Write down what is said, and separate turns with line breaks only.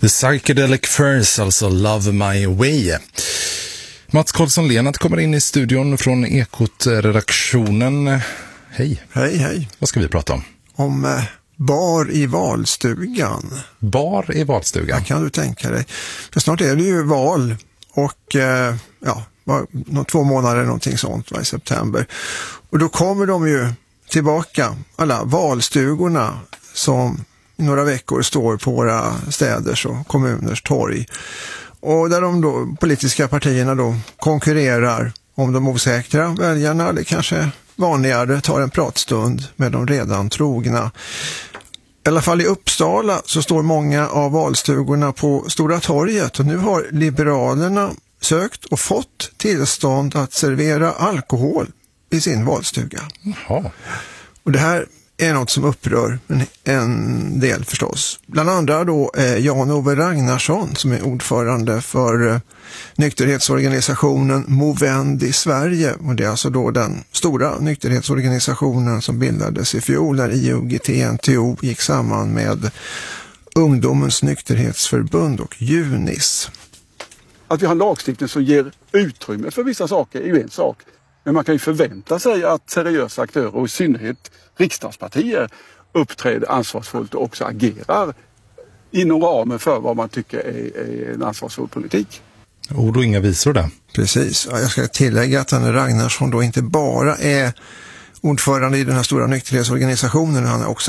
The Psychedelic Furs, alltså Love My Way. Mats Karlsson-Lenat kommer in i studion från Ekot-redaktionen. Hej.
Hej, hej.
Vad ska vi prata om?
Om bar i valstugan.
Bar i valstugan?
Ja, kan du tänka dig. För snart är det ju val och 2 månader någonting sånt i september. Och då kommer de ju tillbaka, alla valstugorna som i några veckor står på våra städers och kommuners torg. Och där de då, politiska partierna då konkurrerar om de osäkra väljarna, eller kanske vanligare tar en pratstund med de redan trogna. I alla fall i Uppsala så står många av valstugorna på Stora torget, och nu har Liberalerna sökt och fått tillstånd att servera alkohol i sin valstuga.
Jaha. Och
det här är något som upprör en del förstås. Bland andra då Jan-Ove Ragnarsson, som är ordförande för nykterhetsorganisationen Movend i Sverige. Och det är alltså då den stora nykterhetsorganisationen som bildades i fjol när IOGT-NTO gick samman med Ungdomens nykterhetsförbund och Junis.
Att vi har en lagstiftning som ger utrymme för vissa saker är ju en sak. Men man kan ju förvänta sig att seriösa aktörer, och i synnerhet riksdagspartier, uppträder ansvarsfullt och också agerar inom ramen för vad man tycker är en ansvarsfull politik.
Ord och inga visor där.
Precis. Ja, jag ska tillägga att den Ragnarsson då inte bara är ordförande i den här stora nykterhetsorganisationen. Han är också